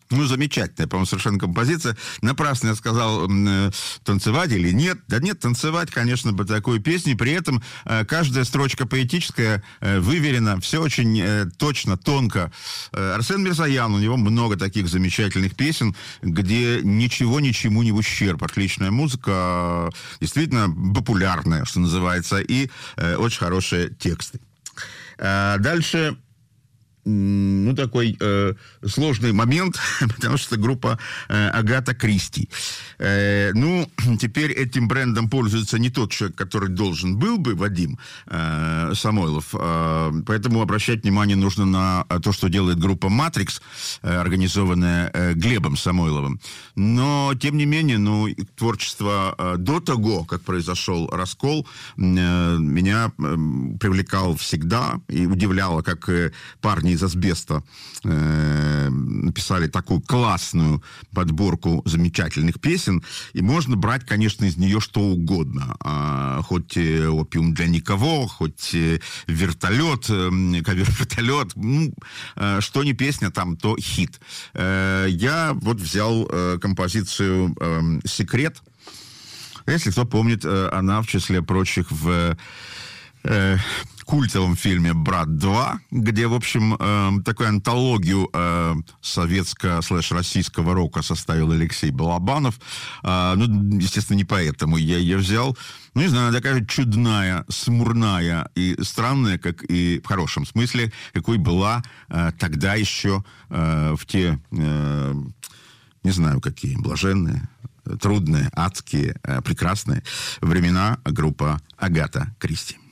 Ну, замечательная, по-моему, совершенно композиция. Напрасно я сказал, танцевать или нет. Да нет, танцевать, конечно, по такой песне. При этом каждая строчка поэтическая, выверена, все очень точно, тонко. Арсен Мирзоян, у него много таких замечательных песен, где ничего ничему не в ущерб. Отличная музыка, действительно популярная, что называется, и очень хорошие тексты. Дальше... Ну, такой сложный момент, потому что группа Агата Кристи. Ну, теперь этим брендом пользуется не тот человек, который должен был бы, Вадим Самойлов. Поэтому обращать внимание нужно на то, что делает группа «Матрикс», организованная Глебом Самойловым. Но, тем не менее, ну, творчество до того, как произошел раскол, меня привлекало всегда и удивляло, как парни из «Асбеста» написали такую классную подборку замечательных песен, и можно брать, конечно, из нее что угодно. Хоть «Опиум для никого», хоть «Вертолет», «Ковер-вертолет», ну, что не песня, там, то хит. Я вот взял композицию «Секрет». Если кто помнит, она, в числе прочих, в культовом фильме «Брат 2», где, в общем, такую антологию советско-российского рока составил Алексей Балабанов. Ну, естественно, не поэтому я ее взял. Ну, не знаю, такая чудная, смурная и странная, как и в хорошем смысле, какой была тогда еще в те, не знаю, какие, блаженные, трудные, адские, прекрасные времена группа Агата Кристи.